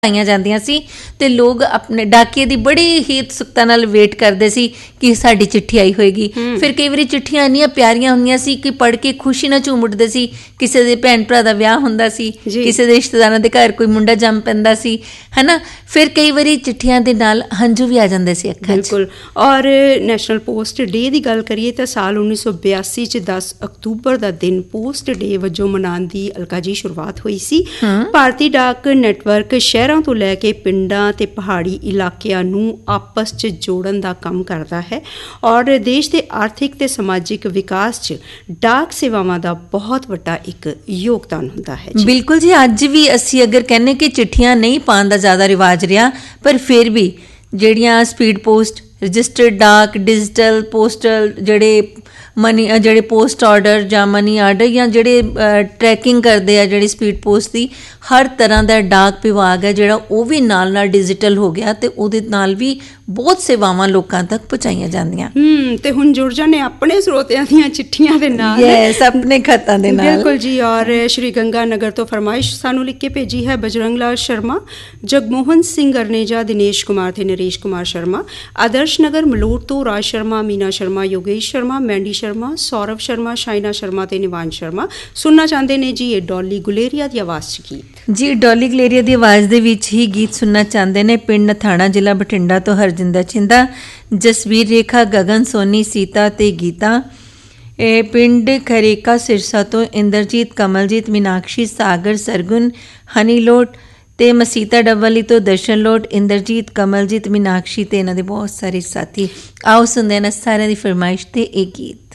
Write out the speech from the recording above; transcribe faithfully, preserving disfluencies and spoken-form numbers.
ਆਈਆਂ ਜਾਂਦੀਆਂ ਸੀ ਤੇ ਲੋਕ ਆਪਣੇ ਡਾਕੀਏ ਦੀ ਬੜੀ ਹੀ ਉਤਸੁਕਤਾ ਨਾਲ ਵੇਟ ਕਰਦੇ ਸੀ ਕਿ ਸਾਡੀ ਚਿੱਠੀ ਆਈ ਹੋਏਗੀ। ਫਿਰ ਕਈ ਵਾਰੀ ਚਿੱਠੀਆਂ ਇੰਨੀਆਂ ਪਿਆਰੀਆਂ ਹੁੰਦੀਆਂ ਸੀ ਕਿ ਪੜ੍ਹ ਕੇ ਖੁਸ਼ੀ ਨਾਲ ਝੂਮ ਉੱਠਦੇ ਸੀ। ਕਿਸੇ ਦੇ ਭੈਣ ਭਰਾ ਦਾ ਵਿਆਹ ਹੁੰਦਾ ਸੀ, ਕਿਸੇ ਦੇ ਰਿਸ਼ਤੇਦਾਰਾਂ ਦੇ ਘਰ ਕੋਈ ਮੁੰਡਾ ਜੰਮ ਪੈਂਦਾ ਸੀ, ਹੈ ਨਾ। ਫਿਰ ਕਈ ਵਾਰੀ ਚਿੱਠੀਆਂ ਦੇ ਨਾਲ ਹੰਝੂ ਵੀ ਆ ਜਾਂਦੇ ਸੀ ਅੱਖਾਂ 'ਚ। ਬਿਲਕੁਲ। ਔਰ ਨੈਸ਼ਨਲ ਪੋਸਟ ਡੇ ਦੀ ਗੱਲ ਕਰੀਏ ਤਾਂ ਸਾਲ ਉੱਨੀ ਸੌ ਬਿਆਸੀ 'ਚ ਦਸ ਅਕਤੂਬਰ ਦਾ ਦਿਨ ਪੋਸਟ ਡੇ ਵਜੋਂ ਮਨਾਉਣ ਦੀ ਅਲਕਾ ਜੀ ਸ਼ੁਰੂਆਤ ਹੋਈ ਸੀ। ਭਾਰਤੀ ਡਾਕ ਨੈਟਵਰਕ ਸ਼ਹਿਰਾਂ ਤੋਂ ਲੈ ਕੇ ਪਿੰਡਾਂ ਤੇ ਪਹਾੜੀ ਇਲਾਕਿਆਂ ਨੂੰ ਆਪਸ 'ਚ ਜੋੜਨ ਦਾ ਕੰਮ ਕਰਦਾ ਹੈ ਔਰ ਦੇਸ਼ ਦੇ ਆਰਥਿਕ ਤੇ ਸਮਾਜਿਕ ਵਿਕਾਸ 'ਚ ਡਾਕ ਸੇਵਾਵਾਂ ਦਾ ਬਹੁਤ ਵੱਡਾ ਇੱਕ ਯੋਗਦਾਨ ਹੁੰਦਾ ਹੈ। ਬਿਲਕੁਲ ਜੀ। ਅੱਜ ਵੀ ਅਸੀਂ ਅਗਰ ਕਹਿੰਦੇ ਕਿ ਚਿੱਠੀਆਂ ਨਹੀਂ ਪਾਉਣ ਦਾ ਜ਼ਿਆਦਾ ਰਿਵਾਜ ਰਿਹਾ, ਪਰ ਫਿਰ ਵੀ ਜਿਹੜੀਆਂ ਸਪੀਡ ਪੋਸਟ, ਰਜਿਸਟਰਡ ਡਾਕ, ਡਿਜੀਟਲ ਪੋਸਟਲ ਜਿਹੜੇ ਮਨੀ ਜਿਹੜੇ ਪੋਸਟ ਆਰਡਰ ਜਾਂ ਮਨੀ ਆਰਡਰ ਜਾਂ ਜਿਹੜੇ ਟਰੈਕਿੰਗ ਕਰਦੇ ਆ ਜਿਹੜੀ ਸਪੀਡ ਪੋਸਟ ਦੀ, ਹਰ ਤਰ੍ਹਾਂ ਦਾ ਡਾਕ ਵਿਭਾਗ ਹੈ ਜਿਹੜਾ ਉਹ ਵੀ ਨਾਲ ਨਾਲ ਡਿਜੀਟਲ ਹੋ ਗਿਆ ਤੇ ਉਹਦੇ ਨਾਲ ਵੀ ਬਹੁਤ ਸੇਵਾਵਾਂ ਲੋਕਾਂ ਤੱਕ ਪਹੁੰਚਾਈਆਂ ਜਾਂਦੀਆਂ। ਹੂੰ ਤੇ ਹੁਣ ਜੁੜ ਜਾਣੇ ਆਪਣੇ ਸਰੋਤਿਆਂ ਦੀਆਂ ਚਿੱਠੀਆਂ ਦੇ ਨਾਲ। ਯੈਸ, ਆਪਣੇ ਖਤਾਂ ਦੇ ਨਾਲ। ਬਿਲਕੁਲ ਜੀ। ਔਰ ਸ਼੍ਰੀ ਗੰਗਾ ਨਗਰ ਤੋਂ ਫਰਮਾਇਸ਼ ਸਾਨੂੰ ਲਿਖ ਕੇ ਭੇਜੀ ਹੈ ਬਜਰੰਗ ਲਾਲ ਸ਼ਰਮਾ, ਜਗਮੋਹਨ ਸਿੰਘ ਅਰਨੇਜਾ, ਦਿਨੇਸ਼ ਕੁਮਾਰ ਤੇ ਨਰੇਸ਼ ਕੁਮਾਰ ਸ਼ਰਮਾ। ਆਦਰਸ਼ ਨਗਰ ਮਲੂਰ ਤੋਂ ਰਾਜ ਸ਼ਰਮਾ, ਮੀਨਾ ਸ਼ਰਮਾ, ਯੋਗੇਸ਼ ਸ਼ਰਮਾ, ਮੈਂਡੀ ਸ਼ਰਮਾ, ਸੌਰਵ ਸ਼ਰਮਾ, ਸ਼ਾਇਨਾ ਸ਼ਰਮਾ ਤੇ ਨਿਵਾਨ ਸ਼ਰਮਾ ਸੁਣਨਾ ਚਾਹੁੰਦੇ ਨੇ ਜੀ ਇਹ ਡੋਲੀ ਗੁਲੇਰੀਆ ਦੀ ਆਵਾਜ਼ 'ਚ ਗੀਤ। ਜੀ ਡੋਲੀ ਗੁਲੇਰੀਆ ਦੀ ਆਵਾਜ਼ ਦੇ ਵਿੱਚ ਹੀ ਗੀਤ ਸੁਣਨਾ ਚਾਹੁੰਦੇ ਨੇ ਪਿੰਡ ਨਥਾਣਾ, ਜ਼ਿਲ੍ਹਾ ਬਠਿੰਡਾ ਤੋਂ ਹਰਜਿੰਦਰ ਛਿੰਦਾ, ਜਸਵੀਰ ਰੇਖਾ, ਗਗਨ ਸੋਨੀ, ਸੀਤਾ ਤੇ ਗੀਤਾ। ਇਹ ਪਿੰਡ ਖਰੇਕਾ ਸਿਰਸਾ ਤੋਂ ਇੰਦਰਜੀਤ, ਕਮਲਜੀਤ, ਮੀਨਾਕਸ਼ੀ, ਸਾਗਰ, ਸਰਗੁਣ, ਹਨੀ ਲੋਟ ਤੇ ਮਸੀਤਾ ਡੱਬਲੀ ਤੋਂ ਦਰਸ਼ਨ ਲੋਟ, ਇੰਦਰਜੀਤ, ਕਮਲਜੀਤ, ਮੀਨਾਕਸ਼ੀ ਤੇ ਇਹਨਾਂ ਦੇ ਬਹੁਤ ਸਾਰੇ ਸਾਥੀ। ਆਓ ਸੁਣਦੇ ਹਾਂ ਸਾਰਿਆਂ ਦੀ ਫਰਮਾਇਸ਼ ਤੇ ਇਹ ਗੀਤ।